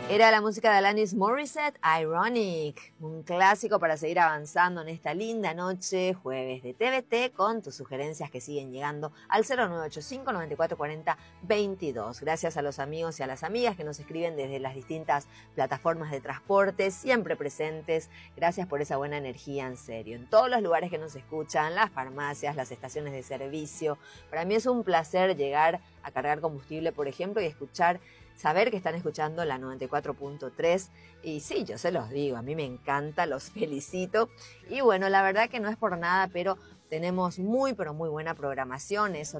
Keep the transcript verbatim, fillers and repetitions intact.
Era la música de Alanis Morissette, Ironic, un clásico para seguir avanzando en esta linda noche, jueves de T V T, con tus sugerencias que siguen llegando al cero nueve ocho cinco, nueve cuatro cuatro cero, veintidós. Gracias a los amigos y a las amigas que nos escriben desde las distintas plataformas de transporte, siempre presentes. Gracias por esa buena energía, en serio. En todos los lugares que nos escuchan, las farmacias, las estaciones de servicio. Para mí es un placer llegar a cargar combustible, por ejemplo, y escuchar saber que están escuchando la noventa y cuatro punto tres, y sí, yo se los digo, a mí me encanta, los felicito, y bueno, la verdad que no es por nada, pero tenemos muy, pero muy buena programación, eso